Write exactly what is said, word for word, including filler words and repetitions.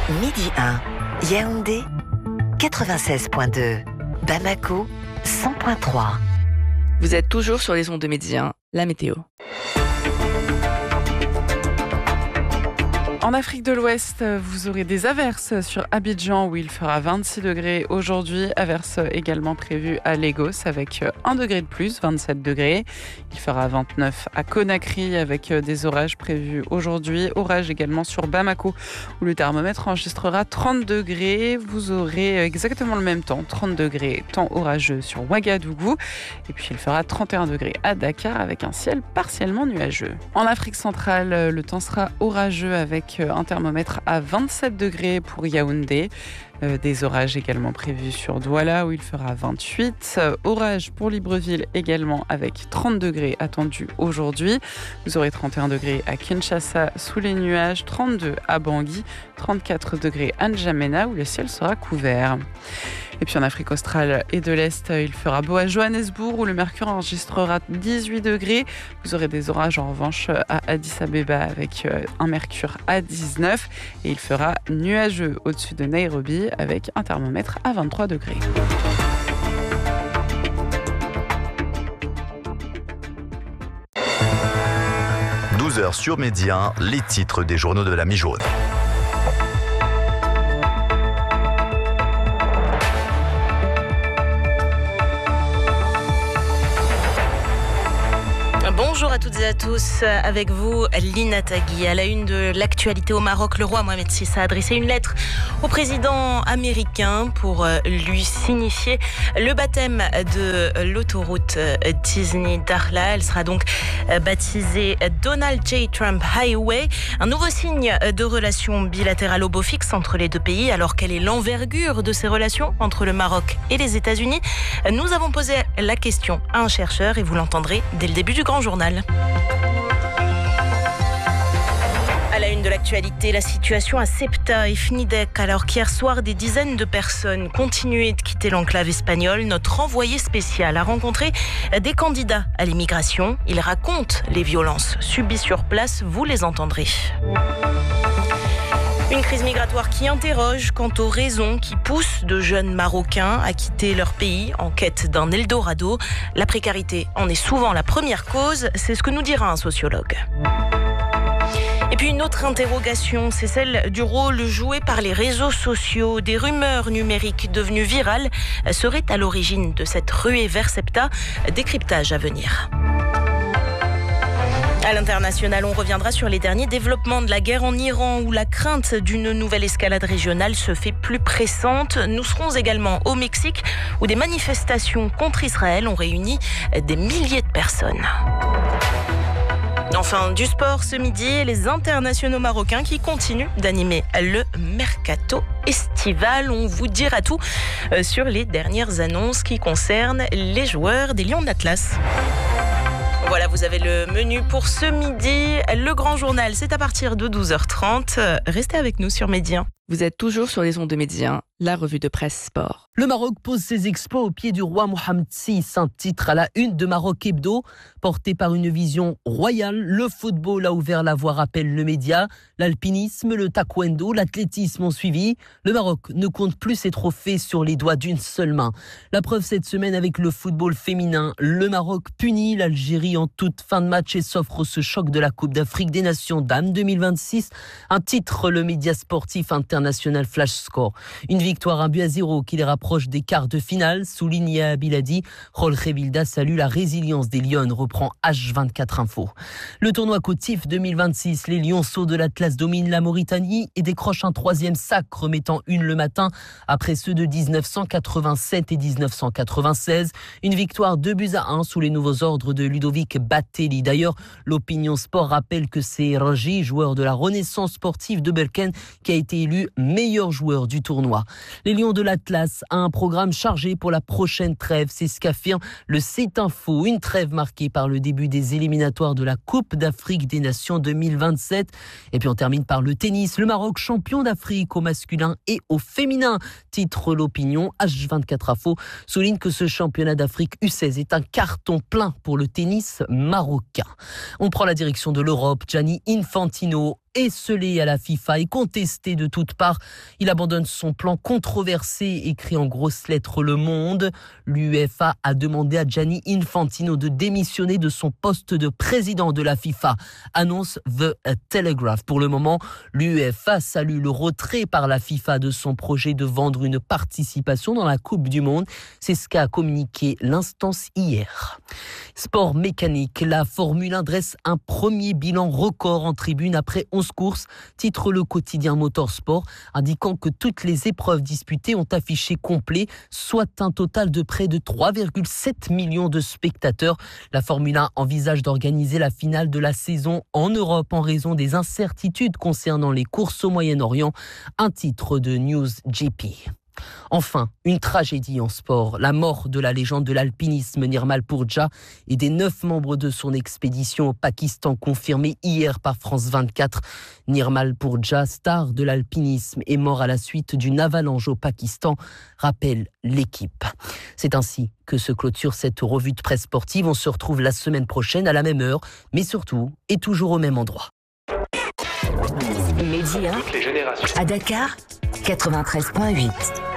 Midi un, Yaoundé, quatre-vingt-seize virgule deux. Bamako, cent virgule trois. Vous êtes toujours sur les ondes de Midi un, la météo. En Afrique de l'Ouest, vous aurez des averses sur Abidjan où il fera vingt-six degrés aujourd'hui. Averses également prévues à Lagos avec un degré de plus, vingt-sept degrés. Il fera vingt-neuf à Conakry avec des orages prévus aujourd'hui. Orages également sur Bamako où le thermomètre enregistrera trente degrés. Vous aurez exactement le même temps, trente degrés, temps orageux sur Ouagadougou. Et puis il fera trente et un degrés à Dakar avec un ciel partiellement nuageux. En Afrique centrale, le temps sera orageux avec un thermomètre à vingt-sept degrés pour Yaoundé. Euh, des orages également prévus sur Douala où il fera vingt-huit. Euh, orage pour Libreville également avec trente degrés attendus aujourd'hui. Vous aurez trente et un degrés à Kinshasa sous les nuages, trente-deux à Bangui, trente-quatre degrés à N'Djamena où le ciel sera couvert. Et puis en Afrique australe et de l'Est, il fera beau à Johannesburg où le mercure enregistrera dix-huit degrés. Vous aurez des orages en revanche à Addis Abeba avec un mercure à dix-neuf. Et il fera nuageux au-dessus de Nairobi avec un thermomètre à vingt-trois degrés. douze heures sur Midi un, les titres des journaux de la mi-jaune. Bonjour à toutes et à tous, avec vous Lina Tagui. À la une de l'actualité au Maroc, le roi Mohamed six a adressé une lettre au président américain pour lui signifier le baptême de l'autoroute Disney Darla. Elle sera donc baptisée Donald J. Trump Highway, un nouveau signe de relations bilatérales au beau fixe entre les deux pays. Alors quelle est l'envergure de ces relations entre le Maroc et les États-Unis? Nous avons posé la question à un chercheur et vous l'entendrez dès le début du grand journal. À la une de l'actualité, la situation à Ceuta et Fnidek, alors qu'hier soir, des dizaines de personnes continuaient de quitter l'enclave espagnole. Notre envoyé spécial a rencontré des candidats à l'immigration. Ils racontent les violences subies sur place. Vous les entendrez. Une crise migratoire qui interroge quant aux raisons qui poussent de jeunes Marocains à quitter leur pays en quête d'un Eldorado. La précarité en est souvent la première cause, c'est ce que nous dira un sociologue. Et puis une autre interrogation, c'est celle du rôle joué par les réseaux sociaux. Des rumeurs numériques devenues virales seraient à l'origine de cette ruée vers Ceuta. Décryptage à venir. À l'international, on reviendra sur les derniers développements de la guerre en Iran où la crainte d'une nouvelle escalade régionale se fait plus pressante. Nous serons également au Mexique où des manifestations contre Israël ont réuni des milliers de personnes. Enfin, du sport ce midi, les internationaux marocains qui continuent d'animer le mercato estival. On vous dira tout sur les dernières annonces qui concernent les joueurs des Lions de l'Atlas. Voilà, vous avez le menu pour ce midi. Le grand journal, c'est à partir de douze heures trente. Restez avec nous sur Midi un. Vous êtes toujours sur les ondes de Midi un, la revue de presse sport. Le Maroc pose ses exploits au pied du roi Mohamed six, un titre à la une de Maroc Hebdo. Porté par une vision royale, le football a ouvert la voie, rappelle le média. L'alpinisme, le taekwondo, l'athlétisme ont suivi. Le Maroc ne compte plus ses trophées sur les doigts d'une seule main. La preuve cette semaine avec le football féminin. Le Maroc punit l'Algérie en toute fin de match et s'offre ce choc de la Coupe d'Afrique des Nations Dames deux mille vingt-six. Un titre, le média sportif international Flash Score. Une victoire un but à zéro qui les rapproche des quarts de finale, souligne Yaha Biladi. Jorge Vilda salue la résilience des Lions, reprend H vingt-quatre Info. Le tournoi Cotif deux mille vingt-six, les Lionceaux de l'Atlas dominent la Mauritanie et décrochent un troisième sac, remettant une le matin après ceux de dix-neuf cent quatre-vingt-sept et dix-neuf cent quatre-vingt-seize. Une victoire deux buts à un sous les nouveaux ordres de Ludovic Batelli. D'ailleurs, l'Opinion Sport rappelle que c'est Raji, joueur de la Renaissance sportive de Berkane, qui a été élu meilleur joueur du tournoi. Les Lions de l'Atlas a un programme chargé pour la prochaine trêve, c'est ce qu'affirme le site Info. Une trêve marquée par le début des éliminatoires de la Coupe d'Afrique des Nations deux mille vingt-sept. Et puis on termine par le tennis. Le Maroc champion d'Afrique au masculin et au féminin, titre l'Opinion. H vingt-quatre Info souligne que ce championnat d'Afrique U seize est un carton plein pour le tennis marocain. On prend la direction de l'Europe. Gianni Infantino esselé à la FIFA et contesté de toutes parts. Il abandonne son plan controversé, écrit en grosses lettres Le Monde. L'UEFA a demandé à Gianni Infantino de démissionner de son poste de président de la FIFA, annonce The Telegraph. Pour le moment, l'UEFA salue le retrait par la FIFA de son projet de vendre une participation dans la Coupe du Monde. C'est ce qu'a communiqué l'instance hier. Sport mécanique, la Formule un dresse un premier bilan record en tribune après onze courses, titre le quotidien Motorsport, indiquant que toutes les épreuves disputées ont affiché complet, soit un total de près de trois virgule sept millions de spectateurs. La Formule un envisage d'organiser la finale de la saison en Europe en raison des incertitudes concernant les courses au Moyen-Orient, un titre de News G P. Enfin, une tragédie en sport, la mort de la légende de l'alpinisme Nirmal Purja et des neuf membres de son expédition au Pakistan, confirmée hier par France vingt-quatre. Nirmal Purja, star de l'alpinisme, est mort à la suite d'une avalanche au Pakistan, rappelle l'équipe. C'est ainsi que se clôture cette revue de presse sportive. On se retrouve la semaine prochaine à la même heure, mais surtout et toujours au même endroit. Média à Dakar, quatre-vingt-treize virgule huit.